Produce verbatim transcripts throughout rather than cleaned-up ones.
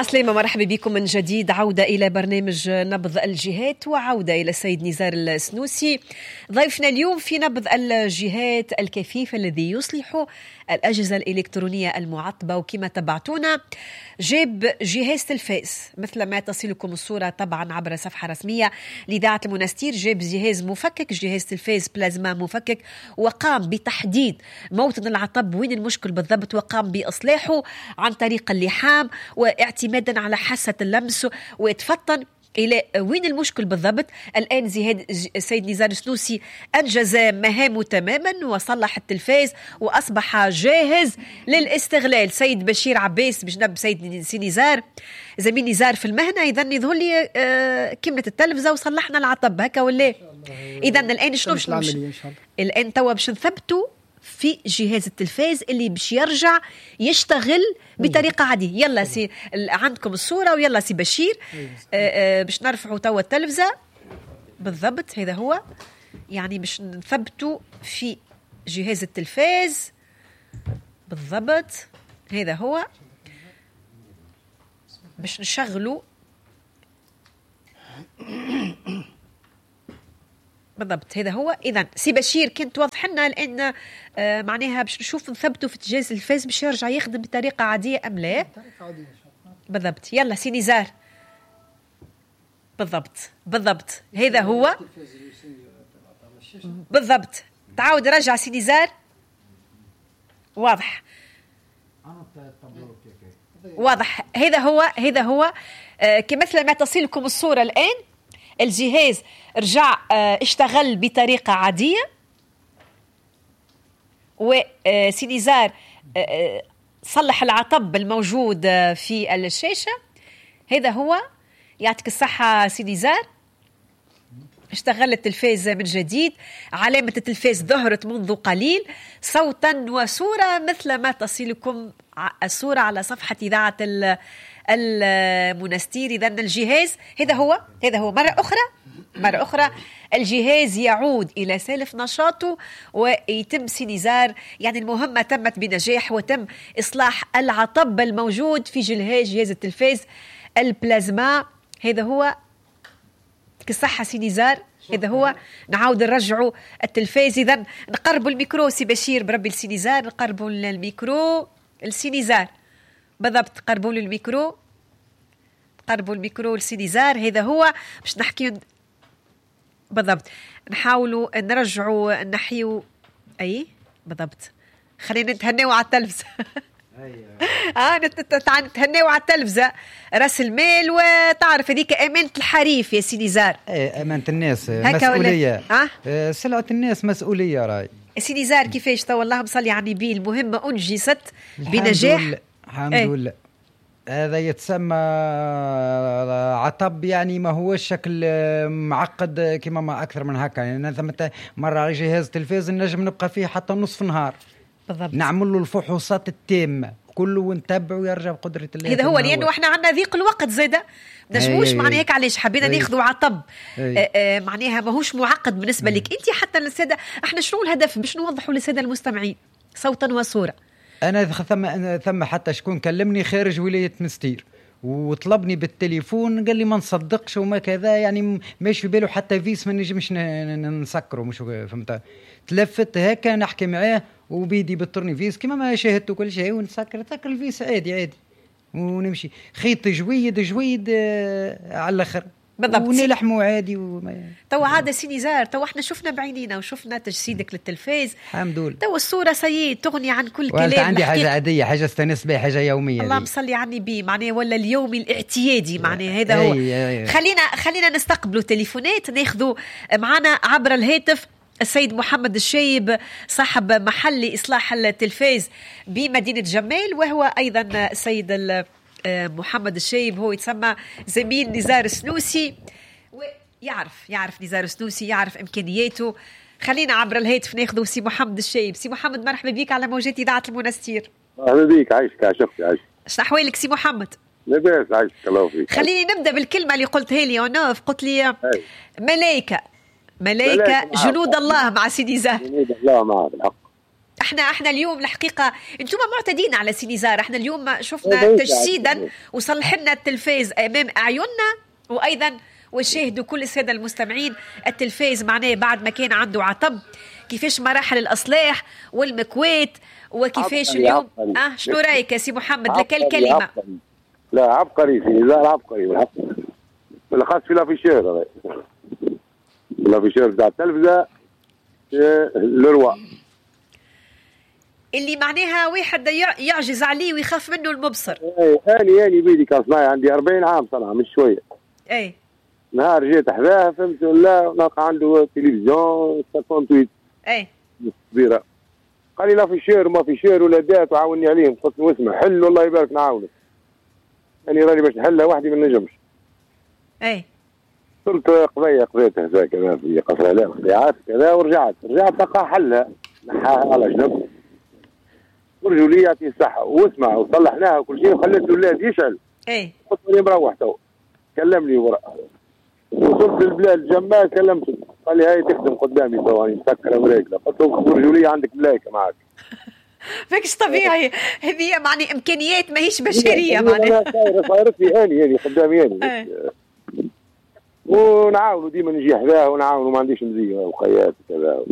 عسلامة، مرحبا بكم من جديد. عودة إلى برنامج نبض الجهات وعودة إلى السيد نزار السنوسي ضيفنا اليوم في نبض الجهات الكفيف الذي يصلح الأجهزة الإلكترونية المعطبة. وكما تبعتونا جاب جهاز تلفاز مثل ما تصلكم الصورة طبعا عبر صفحة رسمية لإذاعة المنستير. جاب جهاز مفكك، جهاز تلفاز بلازما مفكك، وقام بتحديد موطن العطب وين المشكل بالضبط، وقام بإصلاحه عن طريق اللحام واعتمادا على حاسة اللمس، ويتفطن إلى وين المشكل بالضبط. الآن زهاد السيد نزار السنوسي أنجز مهامه تماما وصلح التلفاز وأصبح جاهز للاستغلال. سيد بشير عباس بجنب سيد سي نزار زميل نزار في المهنة، إذا يظهر لي آه كملت التلفزة وصلحنا العطب هكا ولا؟ إذا الآن شنو باش نمشي؟ الآن توا باش نثبتوا في جهاز التلفاز اللي باش يرجع يشتغل بطريقة عادية. يلا سي عندكم الصورة، ويلا سي بشير آه آه باش نرفعوا توا التلفزة بالضبط. هذا هو يعني باش نثبتوا في جهاز التلفاز بالضبط. هذا هو باش نشغلوا بالضبط. هذا هو. إذن سي بشير كنت توضح لنا الآن آه معناها باش نشوف نثبتوا في جهاز التلفاز باش يرجع يخدم بطريقة عادية أم لا؟ بالضبط. يلا سي نزار بالضبط بالضبط. هذا هو بالضبط. تعاود رجع سي نزار. واضح واضح. هذا هو هذا هو آه كمثل ما تصلكم الصورة الآن. الجهاز رجع اه اشتغل بطريقة عادية، وسي نزار اه صلح العطب الموجود في الشاشة. هذا هو. يعطيك الصحة سي نزار. اشتغل التلفاز من جديد، علامة التلفاز ظهرت منذ قليل صوتا وصورة مثل ما تصلكم الصورة على صفحة إذاعة المنستير. إذن الجهاز هذا هو هذا هو مرة أخرى مرة أخرى الجهاز يعود إلى سالف نشاطه، ويتم سي نزار يعني المهمة تمت بنجاح، وتم إصلاح العطب الموجود في جهاز جهاز التلفاز البلازما. هذا هو. كالصحة سي نزار. هذا هو. نعاود نرجعوا التلفاز. إذن نقربوا الميكرو سي بشير بربي لسي نزار. نقربوا الميكرو لسي نزار بالضبط. قربوا الميكرو قربوا الميكرو لسي نزار. هذا هو باش نحكي بالضبط. نحاولوا نرجعوا نحيوا أي بالضبط. خلينا نتهنوا على التلفزة. اه نتهنوا على التلفزة. راس المال وتعرف هذيك أمانة الحريف يا سي نزار. ايه أمانة الناس مسؤولية. آه؟ سلعة الناس مسؤولية راي. سي نزار كيفاش تو اللهم صلي على النبي المهمة أنجزت بنجاح الحمد لله. الحمد لله. هذا يتسمى عطب يعني ما هو الشكل معقد كما ما أكثر من هكا. يعني مرة على جهاز تلفاز نجم نبقى فيه حتى نصف نهار بالضبط. نعمل له الفحوصات التامة كله ونتبع ويرجع بقدرة الله. هذا هو لأنه احنا عندنا ضيق الوقت زيادة نجموش معناها هيك. علاش حبينا ناخذوا عطب آه آه معناها ماهوش معقد بالنسبة أي. لك انت حتى للسادة. احنا شنو الهدف باش نوضحوا للسادة المستمعين صوتا وصورة؟ أنا ثم ثم حتى شكون كلمني خارج ولاية مستير وطلبني بالتليفون قال لي ما نصدقش وما كذا، يعني ماشي في باله حتى فيس ما نجمش نسكره. مش فهمت؟ تلفت هكا نحكي معاه وبيدي بالطرني فيس كما ما شاهدت كل شيء ونسكر سكر الفيس عادي عادي ونمشي. خيط جويد جويد آه على الاخر بالضبط. ونلحموا عادي وما... تو عادة سي نزار. تو احنا شفنا بعينينا وشفنا تجسيدك للتلفاز الحمد لله. تو الصورة سيد تغني عن كل كلام. عندي حاجة عادية، حاجة استانس بها، حاجة يومية. اللهم صلي على النبي معناه ولا اليومي الاعتيادي معناه هذا هو. أي أي. خلينا خلينا نستقبلوا تليفونات. ناخذوا معنا عبر الهاتف السيد محمد الشايب صاحب محل إصلاح التلفاز بمدينة جمال، وهو أيضا السيد محمد الشايب هو يتسمى زميل نزار السنوسي ويعرف يعرف نزار السنوسي يعرف إمكانياته. خلينا عبر الهاتف ناخذوا سي محمد الشايب. سي محمد مرحبا بك على موجات إذاعة المنستير. أهلا بك. عايشك عشفتي عايشك. شنو أحوالك سي محمد؟ لاباس عايشك الله فيك. خليني نبدأ بالكلمة اللي قلتها لي ونوف. قلت لي ملايكة ملايكة جنود الله مع سي نزار. جنود الله معه بالحق. احنا احنا اليوم الحقيقه انتم معتدين على سي نزار. احنا اليوم شفنا تجسيدا وصلح لنا التلفاز امام اعيننا، وايضا وشاهدوا كل الساده المستمعين التلفاز معناه بعد ما كان عنده عطب كيفاش مراحل الاصلاح والمكوات وكيفاش اليوم. اه شنو رايك يا سي محمد؟ لك الكلمه. عبقري. لا عبقري في نزار، عبقري بالاخص في لافيشير لافيشير تاع التلفزه لروا اللي معناها واحد يعجز عليه ويخاف منه المبصر. اي اني اني بيدي كصناعي عندي أربعين عام صنعه مش شويه. اي نهار جيت حذاه فهمت ولا نلقى عنده تلفزيون ثمانية وثمانين اي كبيره. قال لي لا في شير وما في شير ولادات وعاوني عليهم. قلت له اسمع حل والله يبارك نعاونك. يعني راني باش نحلها وحدي ما نجمش. اي قلت قضيه قضيتها هذا كذا في قصر الاف قضيات كذا ورجعت رجعت لقى حلها نحاها على جنب ورجوا لي يعطيه الصحه واسمع وصلحناها وكل شيء وخليت الاولاد يشعل. اي قلت له مروح تو كلمني ورا وصلت للبلاد جمال كلمته قال لي هاي تخدم قدامي ثواني مسكره وراكله. قلت له ورجوا لي عندك ملايكه معك. ماكش طبيعي هذه معني امكانيات ماهيش بشريه معناها صايرت لي هاني هاني قدامي هاني ونعاونوا ديما نجي حذاه ونعاونوا ما عنديش مزيه وخيات وكذا.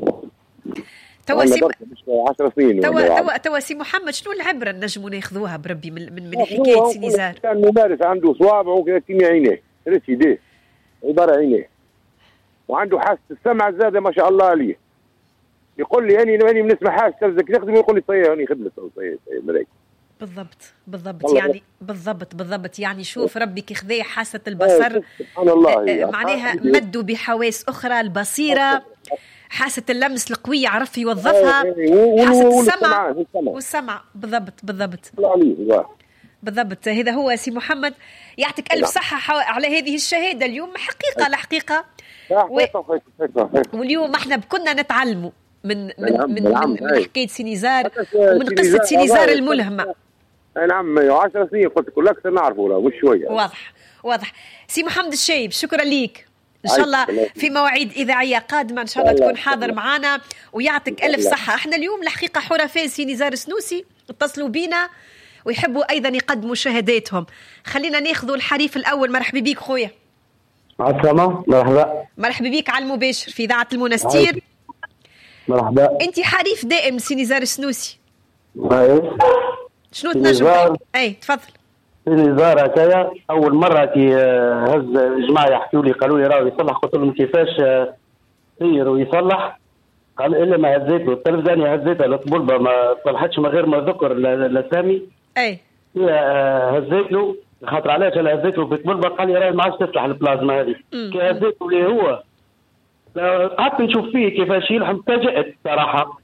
توا سي عشر سنين توا توا توا سي محمد شنو العبره نجموا ناخذوها بربي من من, من حكايه سي نزار؟ كان ممارس عنده صوابعه كذا كيما عينيه ريت يديه عباره عينيه وعنده حاسه السمع زاده ما شاء الله عليه. يقول لي اني ماني بنسمع حاجه تلزك نخدم يقول لي صيا هاني خدمت صيا صيا مراك. بالضبط بالضبط يعني بالضبط بالضبط يعني شوف ربي كي خذا حاسه البصر سبحان الله معناها مدوا بحواس اخرى البصيره حاسه اللمس القويه عرف يوظفها حاسه السمع والسمع بالضبط بالضبط بالضبط. هذا هو سي محمد يعطيك الف صحه على هذه الشهاده اليوم حقيقه الحقيقه و... واليوم احنا كنا نتعلموا من من من, من, من حكايه سي نزار ومن قصه سي نزار الملهمه. نعم عشر سنين قلت لك اكثر نعرفوا له مش شويه. واضح واضح. سي محمد الشايب شكرا ليك ان شاء الله في مواعيد اذاعيه قادمه ان شاء الله تكون حاضر معنا ويعطيك الف صحه. احنا اليوم الحقيقه حرفاء سي نزار السنوسي اتصلوا بينا ويحبوا ايضا يقدموا شهاداتهم. خلينا ناخذوا الحريف الاول. مرحبا بيك خويا. عسلامة. مرحبا. مرحبا بيك على المباشر في اذاعه المنستير. مرحبا. انت حريف دائم سي نزار السنوسي. ايوه. شنو تنجم؟ اي تفضل. سي نزار هكايا اول مره كي هز الجماعه يحكوا لي قالوا لي راه يصلح قلت لهم كيفاش سير ويصلح. قال الا ما هزيته التلفزيون هزيتها الطبولبه ما صلحتش من غير ما ذكر الاسامي. اي هزيت له خاطر علاش انا هزيت له في الطبولبه قال لي راه ما عادش تصلح البلازما هذه. كي هزيته لي هو قعدت نشوف فيه كيفاش يلحم تفاجأت صراحه.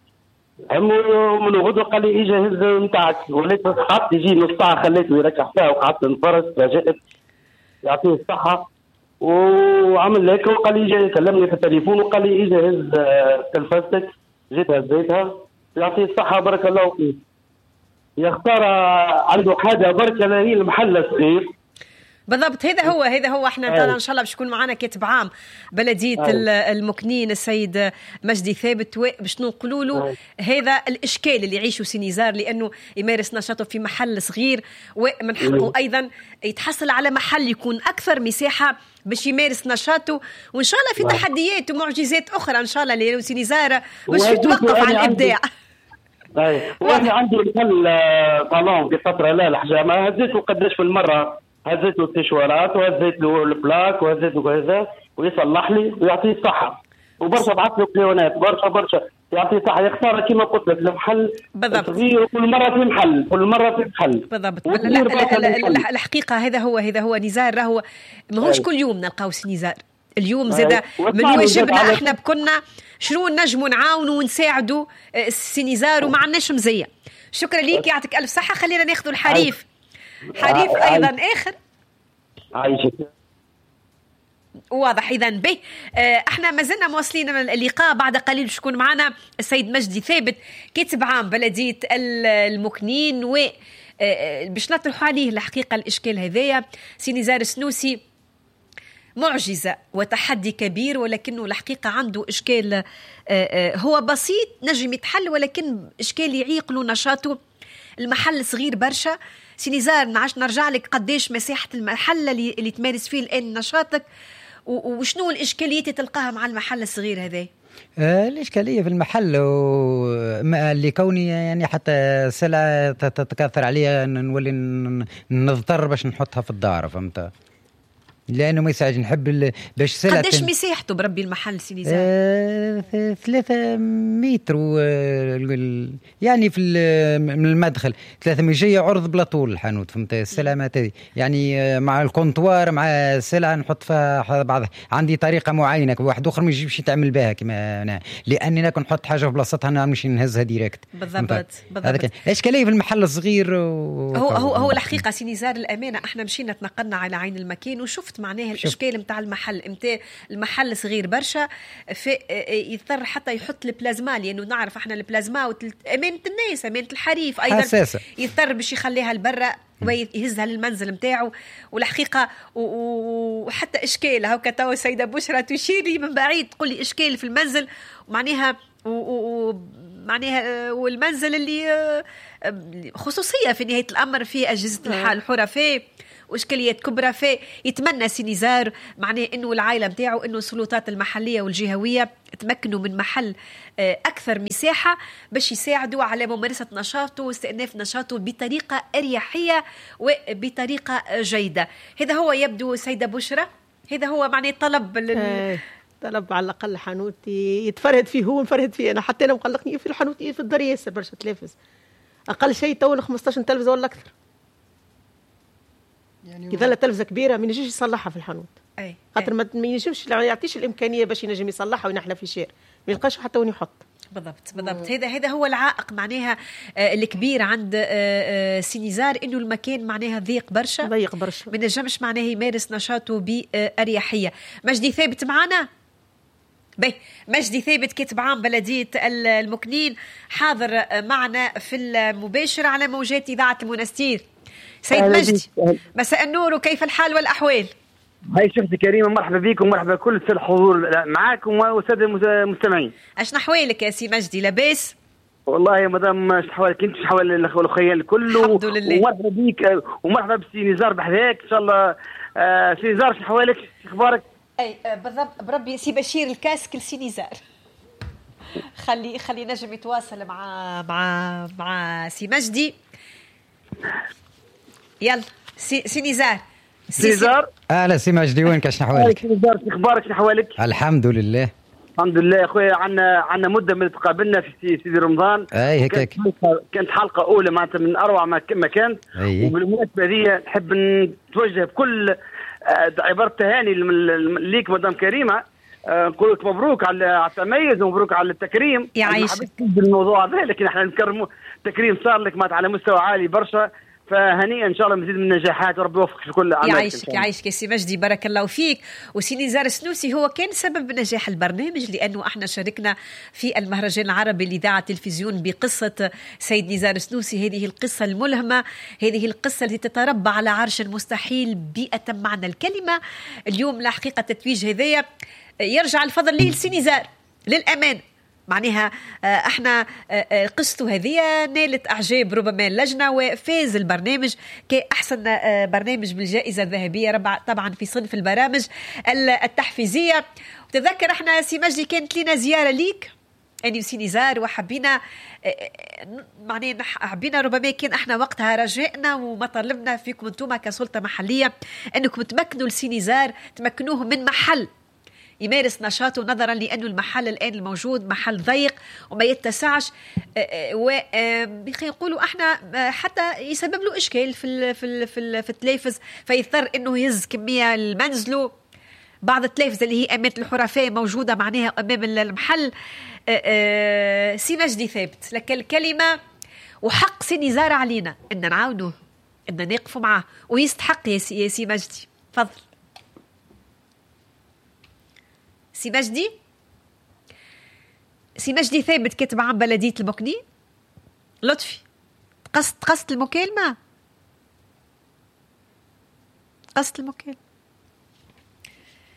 من غدوه قال لي اجي هز نتاعك وليت قعدت يجي نص ساعه خليته يركح فيها وقعدت نفرس تفاجأت يعطيه الصحه وعمل هيك وقال لي جاي كلمني في التليفون وقال لي اجي هز تلفزتك. جيت هزيتها يعطيه الصحه بارك الله فيه. يا خساره عنده حاجه بركه هي المحل صغير. بالضبط هذا هو هذا هو احنا ان شاء الله باش يكون معنا كاتب عام بلديه المكنين السيد مجدي ثابت باش نقولوا له هذا الاشكال اللي يعيشه سي نزار لانه يمارس نشاطه في محل صغير ومن حقه ايضا يتحصل على محل يكون اكثر مساحه باش يمارس نشاطه وان شاء الله في تحديات ومعجزات اخرى ان شاء الله لانه سي نزار مش يتوقف على الابداع. اي وانا عندي محل طالون في فتره لا الحجامه هزيته قداش في المره هزيت له التشوارات وهزيت له البلاك وهزيت له كذا ويصلح لي ويعطيه الصحه وبرشا بعث له كليونات برشا برشا يعطيه الصحه. يختار كما قلت لك المحل صغير كل مره في محل كل مره في محل بالضبط. الحقيقه هذا هو هذا هو نزار راهو ماهوش كل يوم نلقاو سي نزار. اليوم زاد من واجبنا احنا بكنا شنو نجموا نعاونوا ونساعدوا سي نزار وما عندناش مزيه. شكرا ليك يعطيك الف صحه. خلينا ناخذوا الحريف حريف ايضا اخر عايشة. واضح اذا به احنا ما زلنا مواصلين اللقاء. بعد قليل باش يكون معنا السيد مجدي ثابت كاتب عام بلديه المكنين و باش نطرحوا عليه الحقيقه الاشكال هذايا. سي نزار السنوسي معجزة وتحدي كبير، ولكنه الحقيقة عنده إشكال هو بسيط نجم يتحل، ولكن إشكال يعيق له نشاطه. المحل صغير برشا. سي نزار نعش نرجع لك، قديش مساحة المحل اللي, اللي تمارس فيه الآن نشاطك، وشنو الإشكاليات تلقاها مع المحل الصغير هذا؟ آه الإشكالية في المحل اللي كوني يعني حتى سلعة تتكاثر عليها نولي نضطر باش نحطها في الدار، فهمت؟ لأنه ما يساعد نحب باش سلعة. قديش مساحته بربي المحل سي نزار؟ آه ثلاثة متر و... يعني في من المدخل ثلاثة ميجية عرض بلا طول الحانوت، فهمت؟ السلعة ما تدي يعني مع الكونتوار مع السلعة نحط فيها بعض. عندي طريقة معينة، واحد آخر ما يجيبش يتعمل بها كما أنا، لأني أنا نحط حاجة في بلاصتها أنا مش نهزها ديريكت. بالضبط بالضبط. إشكالية في المحل الصغير و... هو هو هو الحقيقة سي نزار الأمانة احنا مشينا تنقلنا على عين المكان وشفت معناها الاشكال نتاع المحل. امتى المحل صغير برشا، في يضطر حتى يحط البلازما، لانه نعرف احنا البلازما وتلت... امانه الناس امانه الحريف ايضا حساسة. يضطر باش يخليها لبرا ويهزها للمنزل نتاعو. والحقيقه وحتى و... اشكال هاكا تو السيده بشرى تشيري من بعيد تقول لي اشكال في المنزل، ومعناها و... و... معناها والمنزل اللي خصوصيه في نهايه الامر في اجهزه الحال الحرفاء وإشكاليات كبرى. في يتمنى سي نزار معناه إنه العائلة متاعه إنه السلطات المحلية والجهوية تمكنوا من محل أكثر مساحة باش يساعدوا على ممارسة نشاطه واستئناف نشاطه بطريقة أريحية وبطريقة جيدة. هذا هو يبدو سيدة بشرى، هذا هو معناه طلب لل... طلب على الأقل حانوت يتفرد فيه، هو مفرد فيه أنا، حتى أنا مقلقني في الحانوت في الدار ياسر برشا تلفز، أقل شيء تو خمسطاش تلفزة ولا أكثر. يعني إذا التلفزة كبيرة ما ينجمش يصلحها في الحانوت، أي خاطر ما ينجمش لا يعطيش الإمكانية باش ينجم يصلحها وينحلها في شير، ما يلقاش حتى وين يحط. بالضبط بالضبط. هذا هذا هو العائق معناها آه الكبير عند آه آه سي نزار، إنه المكان معناها ضيق برشا ضيق برشا ما نجمش معناه يمارس نشاطه بأريحية. مجدي ثابت معنا؟ باهي مجدي ثابت كاتب عام بلدية المكنين حاضر معنا في المباشر على موجات إذاعة المنستير. سيد مجدي مساء النور، وكيف الحال والأحوال؟ هاي شفتي كريمة، مرحبا بكم ومرحبا كل الحضور معاكم والسادة المستمعين. أشنا حوالك يا سي مجدي؟ لاباس؟ والله يا مدام اش حوالك انت، اش حوال الاخويا الكل؟ الحمد لله. ومرحبا بك ومرحبا بسي نزار بحذاك ان شاء الله. آه سي نزار اش حوالك؟ اش اخبارك؟ اي بالضبط بربي سي بشير الكاسك لسي نزار. خلي خلي نجم يتواصل مع مع مع سي مجدي. يلا سي سي نزار. سي نزار اهلا سي مجدي، وينك؟ اش حوالك؟ سي نزار اش اخبارك؟ اش حوالك؟ الحمد لله الحمد لله يا اخويا. عندنا عندنا مده من تقابلنا في سيدي رمضان، اي هيك هيك كانت حلقه اولى معناتها من اروع ما كانت. وبالمناسبه هذه نحب نتوجه بكل عباره تهاني ليك مدام كريمه، نقول لك مبروك على التميز ومبروك على التكريم. يعيشك بالموضوع هذا، لكن احنا نكرموا التكريم صار لك معناتها على مستوى عالي برشا، فهنيئا ان شاء الله مزيد من النجاحات وربي يوفقك في كل اعمالك. يعيشك يعيشك يا سي مجدي، بارك الله فيك. وسي نزار السنوسي هو كان سبب نجاح البرنامج، لانه احنا شاركنا في المهرجان العربي لإذاعة التلفزيون بقصه سيد نزار السنوسي، هذه القصه الملهمه، هذه القصه التي تتربى على عرش مستحيل بأتم معنى الكلمه. اليوم الحقيقه التتويج هذايا يرجع الفضل ليه لسي نزار للأمان. معناها احنا قصته هذه نالت اعجاب ربما اللجنه، وفاز البرنامج كاحسن برنامج بالجائزه الذهبيه طبعا في صنف البرامج التحفيزيه. وتذكر احنا سي مجدي كانت لنا زياره ليك يعني سي نزار، وحبينا معناها حبينا ربما كان احنا وقتها رجائنا وما طلبنا فيكم انتم كسلطه محليه انكم تمكنوا لسي نزار تمكنوه من محل يمارس نشاطه، نظرا لأنه المحل الآن الموجود محل ضيق وما يتسعش، ويقولوا احنا حتى يسبب له إشكال في في في, في التلفز، فيضطر إنه يهز كمية لمنزله. بعض التلفزة اللي هي أمام الحرفاء موجودة معناها أمام المحل. سي مجدي ثابت لك الكلمة، وحق سي نزار علينا إن نعاونوه إن نقف معه، ويستحق يا سي, سي مجدي. تفضل سي مجدي. سي مجدي ثابت كاتب عام بلدية المكنين. لطفي قصد قصد المكالمة قصد المكالمة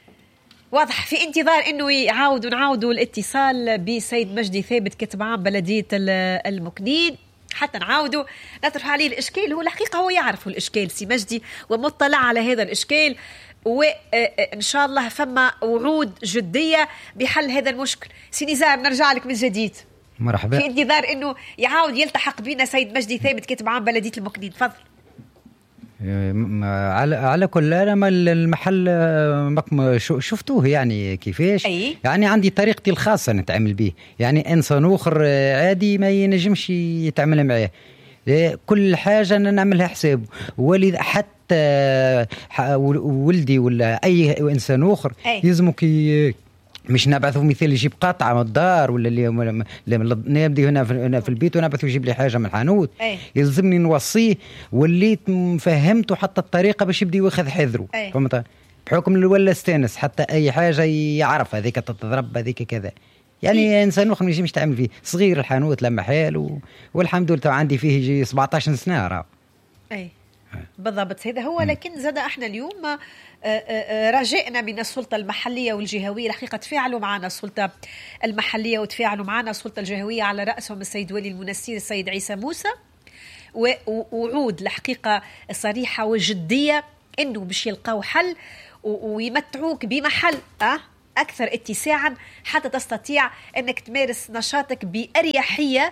واضح. في انتظار انه يعاودوا نعاودوا الاتصال بسيد مجدي ثابت كاتب عام بلديه المكنين حتى نعاودوا نطرح عليه الاشكال. هو الحقيقه هو يعرف الاشكال سي مجدي ومطلع على هذا الاشكال، وان شاء الله فما وعود جديه بحل هذا المشكل. سي نزار نرجع لك من جديد. مرحبا. في انتظار انه يعاود يلتحق بنا سيد مجدي ثابت كاتب عام بلديه المكنين. تفضل. على على كل انا المحل شفتوه يعني كيفاش. أي. يعني عندي طريقتي الخاصه نتعامل به، يعني انسان اخر عادي ما ينجمش يتعامل معاه، كل حاجه انا نعملها حساب. ولذا حتى ولدي ولا اي انسان اخر يلزمك مش نبعثه مثال يجيب قطعه من الدار ولا اللي نبدي هنا في, في البيت ونبعثه يجيب لي حاجه من الحانوت. يلزمني نوصيه، وليت فهمته حتى الطريقه باش يبدي ياخذ حذره. فهمت؟ بحكم ولا استانس حتى اي حاجه يعرف هذيك تتضرب هذيك كذا. يعني إيه؟ انسان اخر ما يجيش تعمل فيه صغير الحانوت لما حال و... والحمد لله عندي فيه يجي سبعطاش سنه راه. اي بالضبط هذا هو. لكن زاد احنا اليوم رجعنا من السلطة المحلية والجهوية الحقيقة تفاعلوا معنا السلطة المحلية وتفاعلوا معنا السلطة الجهوية على رأسهم السيد ولي المنستير السيد عيسى موسى، ووعود الحقيقة صريحة وجدية انه باش يلقاو حل ويمتعوك بمحل أه؟ اكثر اتساعا حتى تستطيع انك تمارس نشاطك بأريحية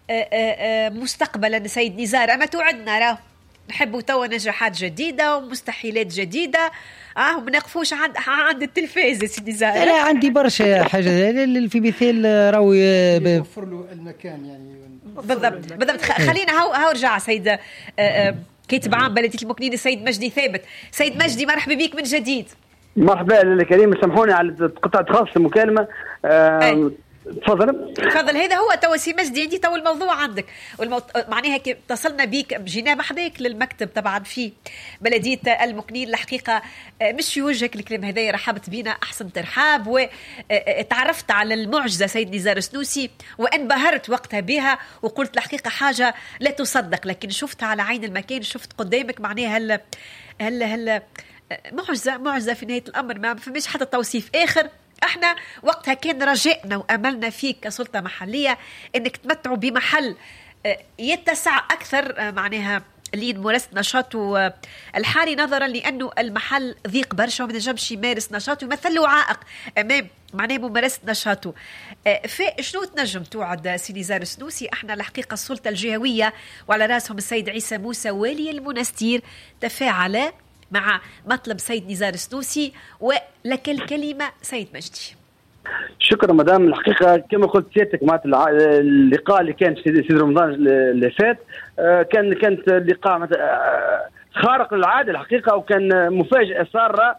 مستقبلا. سيد نزار اما توعدنا راه نحبوا توا نجاحات جديدة ومستحيلات جديدة اه وما نقفوش عند عند التلفاز يا سيدي زهر. لا عندي برشا حاجة في مثال راوي يوفر له المكان يعني. بالضبط بالضبط. خلينا هاو هاو رجع سيد كاتب عام بلدية المكنين السيد مجدي ثابت. سيد مجدي مرحبا بك من جديد. مرحبا الكريم، سامحوني على قطعة خاص المكالمة. آه تفضل تفضل. هذا هو تو سي مجدي عندي تو الموضوع عندك والمو... معناها كي اتصلنا بيك جينا بحذاك للمكتب طبعا في بلديه المكنين. الحقيقه مش في وجهك الكلام هذا، رحبت بينا احسن ترحاب وتعرفت على المعجزه سيد نزار السنوسي وانبهرت وقتها بها وقلت الحقيقه حاجه لا تصدق، لكن شفتها على عين المكان، شفت قدامك معناها هل هل هل معجزه معجزه في نهايه الامر، ما فماش حتى توصيف اخر. احنا وقتها كان رجائنا واملنا فيك كسلطه محليه انك تمتعوا بمحل يتسع اكثر معناها لممارسه نشاطه الحالي، نظرا لانه المحل ضيق برشا وما نجمش يمارس نشاطه ويمثل له عائق امام معناه ممارسه نشاطه. فشنو تنجم توعد سي نزار السنوسي؟ احنا الحقيقه السلطه الجهويه وعلى راسهم السيد عيسى موسى والي المنستير تفاعل مع مطلب سيد نزار السنوسي، ولك الكلمة سيد مجدي. شكرا مدام. الحقيقة كما قلت سيادتك مع اللقاء اللي كان في رمضان اللي فات كان كانت لقاء خارق للعادة الحقيقة، وكان مفاجأة سارة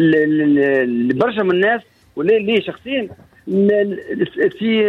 لبرشا من الناس ولي شخصيا. في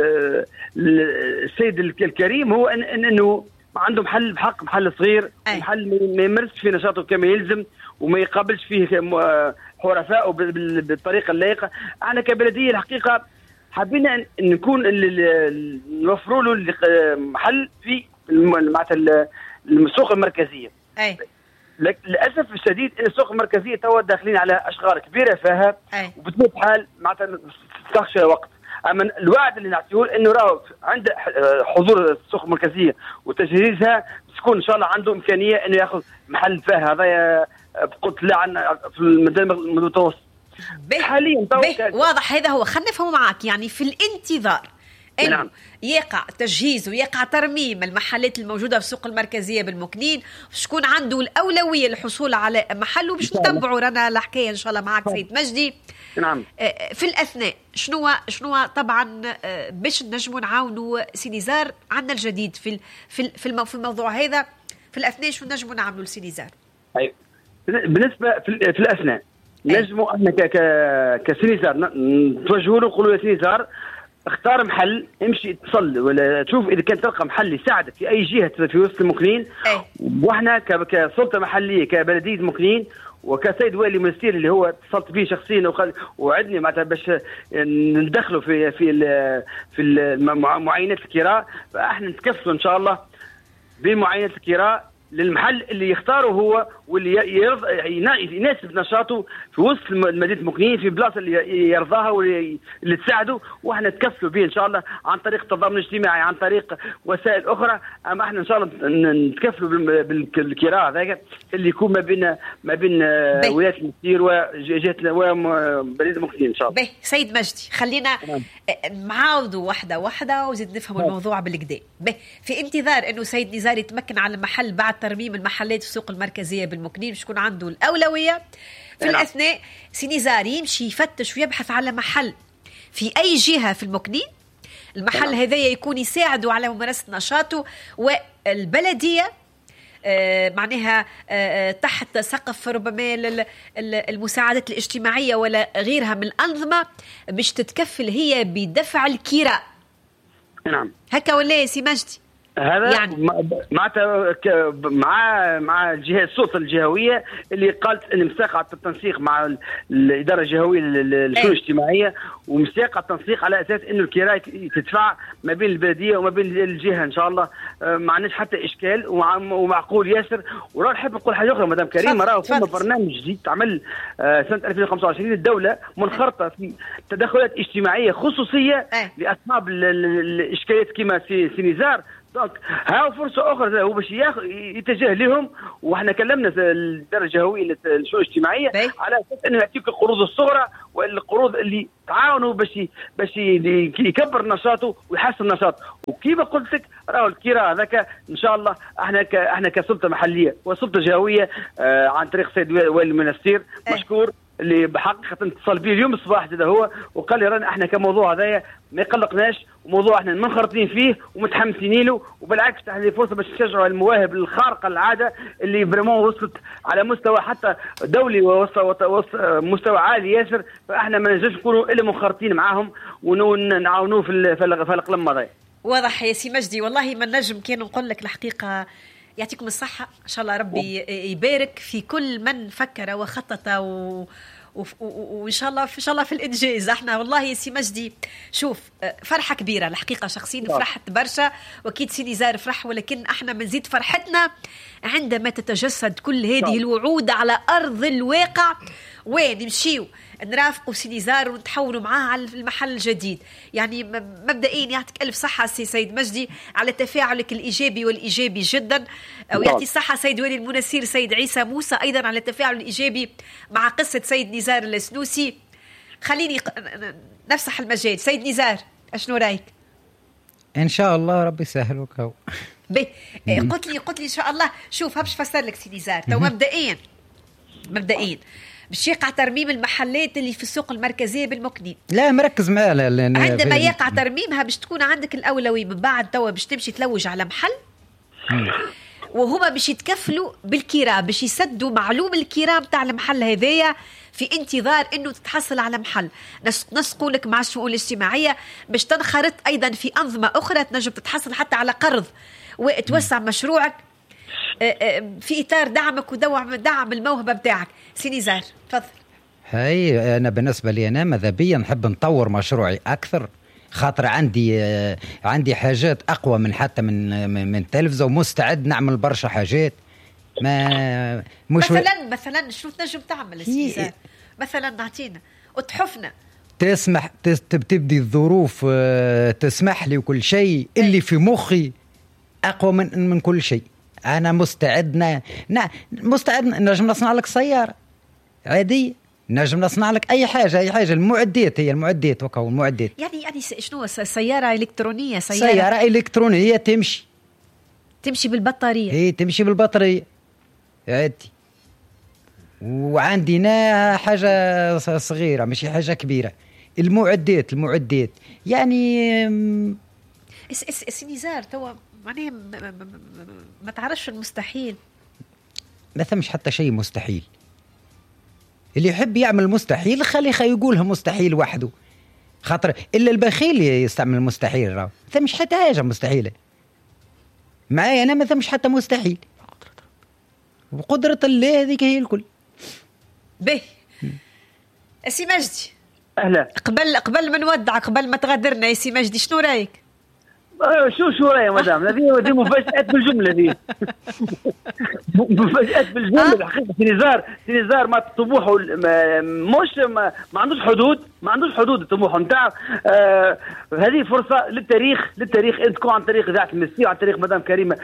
السيد الكريم هو انه عنده محل بحق محل صغير، محل ما يمارسش في نشاطه كما يلزم وما يقابلش فيه حرفاء بالطريقه اللائقه. احنا كبلديه الحقيقه حبينا نكون نوفروا له محل في معناتها السوق المركزيه. اي للاسف الشديد السوق المركزيه توا داخلين على اشغال كبيره فيها وبطبيعه الحال معناتها تخشى وقت. اما الوعد اللي نعطيه انه راه عند حضور السوق المركزيه وتجهيزها تكون ان شاء الله عنده امكانيه انه ياخذ محل فيها. هذا قلت لا عن في المدى المتوسط حاليا. واضح هذا هو. خلينا نفهم معك يعني في الانتظار انه نعم. يقع تجهيز ويقع ترميم المحلات الموجوده في السوق المركزيه بالمكنين، شكون عنده الاولويه للحصول على محله باش نتبعوا رانا الحكايه ان شاء الله معك سيد مجدي. نعم. في الاثناء شنو شنو طبعا باش نجموا نعاونوا سي نزار عندنا الجديد في في في الموضوع هذا. في الاثناء شنو نجموا نعملوا لسي نزار؟ ايوه بالنسبه في الاثناء نجموا احنا كسي نزار نتوجهوا له نقولوا يا سي نزار اختار محل، امشي اتصل ولا تشوف اذا كان تلقى محل يساعدك في اي جهه في وسط المكنين. واحنا كسلطه محليه كبلديه المكنين وكسيد والي منستير اللي هو اتصلت به شخصيا وعدني معناتها باش ندخله في في في معاينات الكراء، فاحنا نتكفلوا ان شاء الله بمعاينات الكراء للمحل اللي يختاره هو واللي يناسب نشاطه في وسط مدينه مكنين في بلاصه اللي يرضاها واللي تساعده، واحنا نتكفلوا به ان شاء الله عن طريق التضامن الاجتماعي، عن طريق وسائل اخرى. اما احنا ان شاء الله نتكفلوا بالكراء هذاك اللي يكون ما بين ما بين ولايه المسير وجهه ومدينه مكنين ان شاء الله. باهي سيد مجدي، خلينا نعاودوا واحده واحده وزيد نفهم الموضوع بالكدا. باهي في انتظار انه سيد نزار يتمكن على المحل بعد ترميم المحلات في السوق المركزيه بالمكنين باش يكون عنده الاولويه. في نعم. الاثناء سي نزار يمشي يفتش ويبحث على محل في اي جهه في المكنين، المحل هذايا يكون يساعده على ممارسه نشاطه، والبلديه آه معناها آه تحت سقف ربما المساعدات الاجتماعيه ولا غيرها من الانظمه باش تتكفل هي بدفع الكراء. نعم هكا ولا سي مجدي؟ هذا يعني مع مع مع الجهات السلطه الجهويه اللي قالت ان مساقه التنسيق مع الاداره الجهويه للشؤون الاجتماعيه، ومساقه التنسيق على اساس انه الكراء تدفع ما بين البلديه وما بين الجهه ان شاء الله. ما عندناش حتى اشكال ومعقول ياسر. وراه نحب نقول حاجه اخرى مدام كريمه، راه فما برنامج جديد تعمل سنه ألفين وخمسة وعشرين. الدوله منخرطه في تدخلات اجتماعيه خصوصيه لاصحاب الاشكاليات كما سي نزار. دونك ها فرصه اخرى هو باش يتجه لهم، واحنا كلمنا الاداره الجهويه للشؤون الاجتماعيه على اساس انه يعطيك القروض الصغرى والقروض اللي تعاونوا باش باش يكبر نشاطه ويحسن نشاطه. وكيف قلت لك راهو الكراء هذاك ان شاء الله احنا ك احنا كسلطه محليه وسلطه جهويه آه عن طريق السيد والي المنستير مشكور اللي بحقيقه اتصل بي اليوم الصباح هذا هو وقال لي رانا احنا كموضوع هذايا ما يقلقناش، وموضوع احنا منخرطين فيه ومتحمسين له، وبالعكس تحت لي فرصه باش نشجعوا المواهب الخارقه العاده اللي فريمون وصلت على مستوى حتى دولي ومستوى عالي ياسر. فاحنا ما نجمش نكونوا الا منخرطين معاهم ونعاونوه في في القلم هذايا. واضح يا سي مجدي، والله ما نجم كان نقول لك الحقيقه يعطيكم الصحة إن شاء الله، ربي يبارك في كل من فكر وخطط و... وإن شاء الله في شاء الله في الإنجاز. احنا والله يا سي مجدي شوف فرحة كبيرة الحقيقة، شخصيا فرحت برشا وأكيد سي نزار فرح، ولكن احنا بنزيد فرحتنا عندما تتجسد كل هذه الوعود على أرض الواقع، وين نمشيو نرافقوا سي نزار ونتحولوا معاه على المحل الجديد. يعني مبدئيا يعطيك ألف صحة سي سيد مجدي على تفاعلك الإيجابي والإيجابي جدا، ويعطي الصحة سيد والي المنسير سيد عيسى موسى أيضا على التفاعل الإيجابي مع قصة سيد نزار السنوسي. خليني نفسح المجال. سيد نزار أشنو رأيك؟ إن شاء الله ربي يسهل وكو بي قلت لي قلت لي إن شاء الله. شوف هبش فسر لك سي نزار تو مبدئيا مبدئيا باش يقع ترميم المحلات اللي في السوق المركزيه بالمكنين. لا مركز معاه عندما يقع ترميمها باش تكون عندك الاولويه، من بعد توا باش تمشي تلوج على محل وهما باش يتكفلوا بالكراء، باش يسدوا معلوم الكراء بتاع المحل هذايا في انتظار انه تتحصل على محل. نسقوا لك مع الشؤون الاجتماعيه باش تنخرط ايضا في انظمه اخرى تنجم تتحصل حتى على قرض وتوسع مشروعك في إطار دعمك ودعم دعم الموهبة بتاعك. سي نزار تفضل. هاي أنا بالنسبة لي أنا ماذا نحب نطور مشروعي أكثر، خاطر عندي عندي حاجات أقوى من حتى من من تلفزة، ومستعد نعمل برشا حاجات. ما مش مثلا مثلا شو تنجم تعمل سي نزار؟ مثلا نعطينا وتحفنا تسمح تبدي الظروف تسمح لي وكل شيء اللي في مخي أقوى من من كل شيء. أنا مستعد ن... ن... مستعد نجم نصنع لك سيارة عادية، نجم نصنع لك أي حاجة أي حاجة. المعدات هي المعدات وكو المعدات يعني يعني شنو سيارة إلكترونية سيارة, سيارة إلكترونية تمشي تمشي بالبطارية. هي تمشي بالبطارية عادي. وعندنا حاجة صغيرة مش حاجة كبيرة، المعدات المعدات يعني سي نزار توا معناه ما, ما تعرفش المستحيل. ما ثمش حتى شيء مستحيل. اللي يحب يعمل مستحيل خلي خي يقولها مستحيل وحده، خاطر إلا البخيل يستعمل المستحيل. راو ثمش حتى حاجة مستحيلة معايا أنا، ما ثمش حتى مستحيل. وقدرة الله هذيك هي الكل. به سي مجدي أهلا. قبل قبل ما نودع قبل ما تغادرنا يا سي مجدي شنو رأيك؟ شو شو يا مدام هذه هذه مفاجآت بالجملة دي مفاجآت بالجملة الحقيقة. سينيزار سينيزار ما طموحه مش ما, ما عندوش حدود ما عندوش حدود الطموح نتاع. آه هذه فرصة للتاريخ للتاريخ انت تكون عن طريق إذاعة المسي وعن طريق مدام كريمة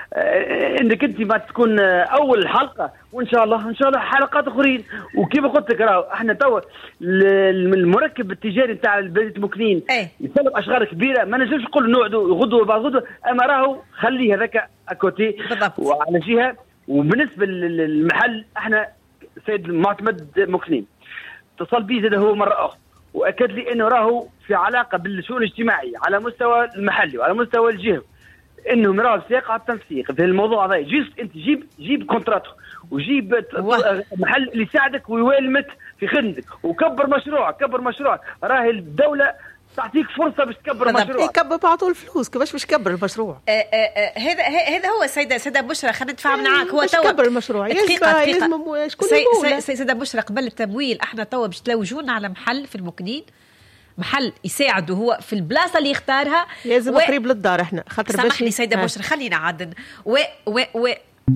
آه انك انت ما تكون آه اول حلقة، وان شاء الله ان شاء الله حلقات اخرين. وكيف قلت لك راهو احنا توا المركب التجاري نتاع بلدية مكنين يسلم اشغال كبيرة، ما نجمش نقول نوعدوا غدوة بعد غدوة، اما راهو خليه هذاك اكوتي وعلى جهة. وبالنسبة للمحل احنا سيد معتمد مكنين اتصل بي زاد هو مرة أخرى وأكد لي أنه راهو في علاقة بالشؤون الاجتماعية على مستوى المحلي وعلى مستوى الجهة، انهم راهو سياق على التنسيق في الموضوع هذا. جيست انت جيب جيب كونتراتو وجيب محل اللي يساعدك ويوالمك في خدمتك وكبر مشروعك كبر مشروعك. راهي الدولة تعطيك فرصة باش تكبر مشروع. يكبر بعطوا الفلوس كيفاش باش يكبر المشروع. هذا هذا هو سيدة سيدة بشرى. خلينا نتفاهم معاك. هو تو يكبر المشروع لازم شكون يقول. سيدة بشرى قبل التمويل احنا تو باش تلوجونا على محل في المكنين، محل يساعده هو في البلاصه اللي يختارها لازم و... قريب للدار. احنا خاطر باش سامحني سيدة بشرى خلينا عادن و و و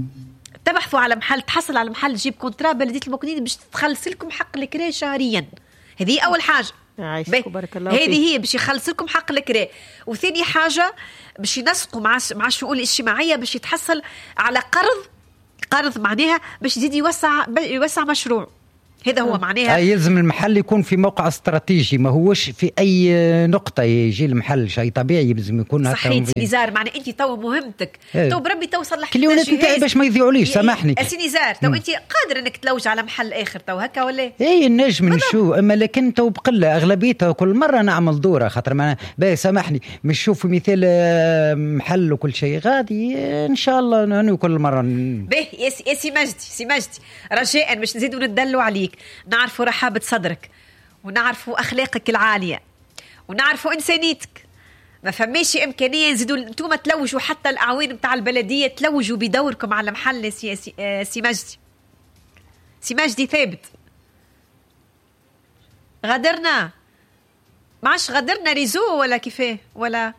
تبحثوا على محل تحصل على محل تجيب كونترا بلدية المكنين باش تخلص لكم حق الكرا شهريا. هذه اول حاجه. بارك الله هذه هي باش يخلص لكم حق الكرا. وثاني حاجه باش ينسقوا مع مع الشؤون الاجتماعيه باش يتحصل على قرض قرض معناها باش يزيد يوسع يوسع مشروع. هذا هو معناها يلزم المحل يكون في موقع استراتيجي، ما هوش في اي نقطه يجي المحل شيء طبيعي لازم يكون هكا. صحيح نزار معنى انت تو مهمتك تو بربي توصل لحد الكليونات نتاعي باش ما يضيعوليش. سامحني اسي نزار تو انت قادر انك تلوج على محل اخر تو هكا ولا اي النجم نشوف، اما لكن تو بقله اغلبيتها كل مره نعمل دوره خاطر ما باهي. سامحني مش نشوف مثال محل وكل شيء غادي ان شاء الله نهني كل مره باهي. يا سي مجدي سي مجدي رجاء باش نزيدوا ندلوا عليك، نعرفوا رحابة صدرك ونعرفوا أخلاقك العالية ونعرفوا إنسانيتك. ما فماش إمكانية نزيدوا انتم تلوجوا حتى الأعوان متاع البلدية تلوجوا بدوركم على محل سي, سي, سي مجدي سي مجدي ثابت. غادرنا معش غادرنا ريزو ولا كيفاه ولا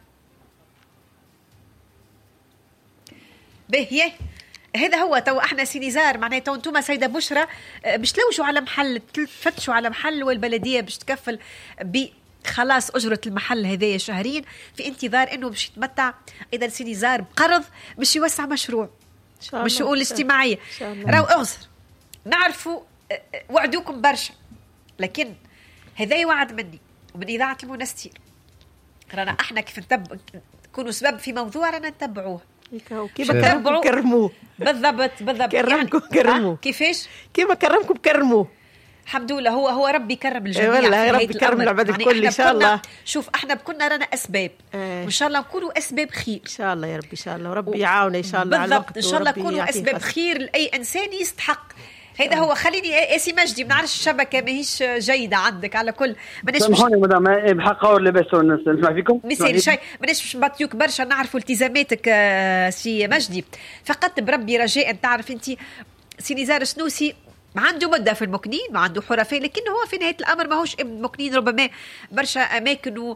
به. هذا هو تو احنا سينيزار معناته انتم سيدة بشرى باش تلوجوا على محل تفتشوا على محل والبلديه باش تكفل بخلاص اجره المحل هذايا شهريا في انتظار انه باش يتمتع اذا سينيزار بقرض باش يوسع مشروع بالشؤون الاجتماعيه. راهو اغزر نعرفوا وعدوكم برشا، لكن هذا وعد مني ومن اذاعه المنستير. رانا احنا كيف نتبع نكونوا سبب في موضوع رانا نتبعوه كيف كرمكم كرموه بالضبط بالضبط كرمكم كرموه. كيفاش كيف كرمكم كرموه. الحمد لله هو هو ربي كرم الجميع. والله ربي كرم العباد الكل ان شاء الله. شوف احنا كنا رانا اسباب اه. وان شاء الله نكونوا اسباب خير ان شاء الله يا ربي ان شاء الله وربي يعاوننا ان شاء الله على الوقت ان شاء الله نكونوا اسباب خير لاي انسان يستحق. هذا هو. خليني اسي مجدي ما نعرفش الشبكه ماهيش جيده عندك على كل ماناش سامحوني مدام بحق اور لاباس نسمع فيكم مثال شيء ماناش نبطيوك برشا نعرفوا التزاماتك سي مجدي. فقط بربي رجاء تعرف انت سي نزار السنوسي ما عنده مدة في المكنين ما عنده حرفاء، لكن هو في نهاية الأمر ما هوش ابن مكنين، ربما برشا أماكن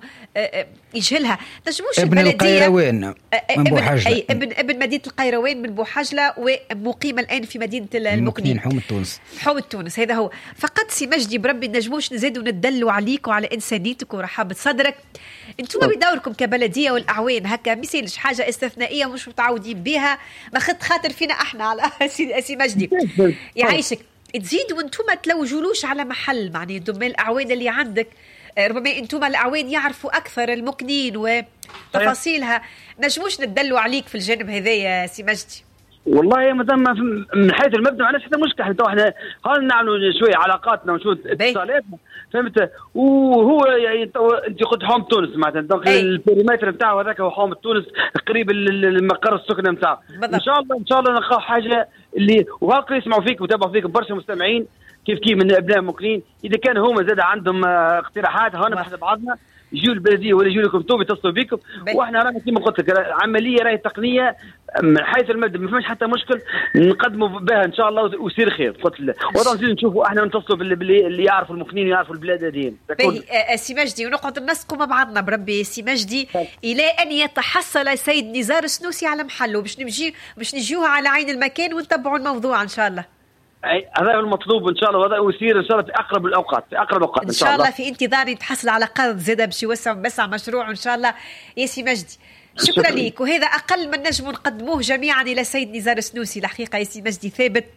يجهلها تجموش ابن القيروان من بوحجلة أي ابن ابن مدينة القيروان من بوحجلة ومقيم الآن في مدينة المكنين حومة تونس حومة تونس. هذا هو. فقط سي مجدي بربي نجموش نزيدوا ندلوا عليك وعلى إنسانيتك ورحابة صدرك. انتم بدوركم كبلدية والأعوان هكا مثالش حاجة استثنائية مش متعودين بها، ما خد خاطر فينا احنا على سي مجدي يعيشك تزيد وانتم تلوجولوش على محل معني ضمن الاعوان اللي عندك. ربما انتم الاعوان يعرفوا اكثر المكنين وتفاصيلها، نجموش ندلوا عليك في الجانب هذا يا سي مجدي. والله يا مدام من حيث المبدا ما عندناش حتى مشكله. تو احنا خلينا نعملوا شويه علاقاتنا ونشوف اتصالاتنا فهمت. وهو يعني انت قلت حومه تونس معناتها دونك البريمتر نتاعو هذاك هو حومه تونس قريب المقر السكنه نتاعو. ان شاء الله ان شاء الله نلقاو حاجه اللي وهاكا يسمعوا فيك وتابعوا فيك برشا مستمعين كيف كيف من ابناء مكنين. اذا كان هما زاد عندهم اقتراحات هنا بحسب بعضنا يجوا البلديه ولا يجوا لكم انتم يتصلوا بكم، واحنا رانا كما قلت لك عمليه راهي تقنيه من حيث المبدا ما فيش حتى مشكل نقدموا بها ان شاء الله ويصير خير. قلت له وطن نشوفوا احنا نتصلوا باللي اللي يعرفوا المكنين يعرفوا البلاد هذين. سي مجدي ونقعد ننسقوا مع بعضنا بربي سي مجدي الى ان يتحصل سيد نزار السنوسي على محله باش نمشي باش نجيوها على عين المكان ونتبعوا الموضوع ان شاء الله. هذا المطلوب ان شاء الله، وهذا يصير ان شاء الله في اقرب الاوقات في اقرب الاوقات ان شاء الله. في انتظار يتحصل على قرض زاده باش يوسع بسع مشروع ان شاء الله يا سي مجدي. شكرا ليك، وهذا اقل من نجم نقدموه جميعا الى سيد نزار السنوسي. الحقيقه يا سي مجدي ثابت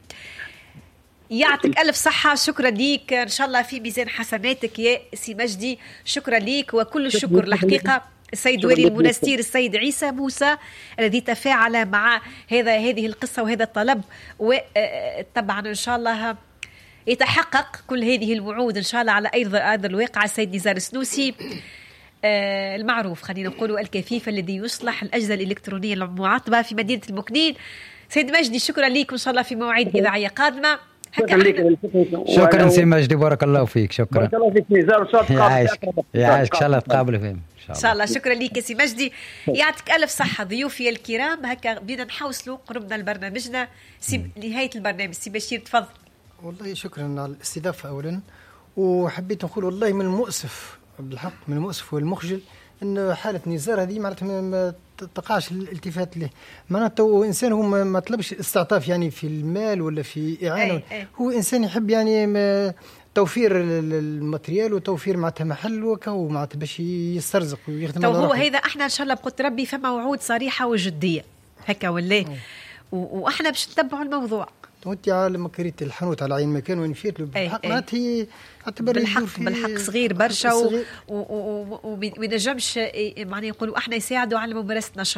يعطيك الف صحه، شكرا ليك ان شاء الله في ميزان حسناتك يا سي مجدي. شكرا ليك وكل الشكر الحقيقه السيد ولي المنستير السيد عيسى موسى الذي تفاعل مع هذا هذه القصة وهذا الطلب، وطبعا إن شاء الله يتحقق كل هذه الوعود إن شاء الله على أرض الواقع. السيد نزار السنوسي المعروف خلينا نقولوا الكفيف الذي يصلح الأجهزة الإلكترونية المعطبة في مدينة المكنين. سيد مجدي شكرا لك وإن شاء الله في مواعيد إذاعية قادمة. شكرا سي مجدي بارك الله فيك. شكرا بارك الله فيك نزار ان شاء الله يعيشك يعيشك ان شاء الله تقابلوا فيهم ان شاء الله. شكرا لك يا سي مجدي يعطيك الف صحه. ضيوفي الكرام هكا بدنا نحوصلوا قربنا لبرنامجنا سي نهايه البرنامج. سي بشير تفضل. والله شكرا على الاستضافه اولا، وحبيت نقول والله من المؤسف بالحق من المؤسف والمخجل ان حاله نزار هذه معناتها ما تقعش الالتفات له. معناته انسان هو ما طلبش استعطاف يعني في المال ولا في اعانه، أي أي. هو انسان يحب يعني توفير الماتريال وتوفير معناتها محل وكو معناتها باش يسترزق ويخدم. تو هو هذا احنا ان شاء الله بقدر ربي فما وعود صريحه وجديه هكا ولا واحنا باش نتبعوا الموضوع. وانت لما كريت الحانوت على عين مكان وين مشيت له بالحق معناتها هي اعتبر بالحق بالحق صغير برشا وما ينجمش معناها يقولوا احنا يساعدوا على ممارسه نشاط.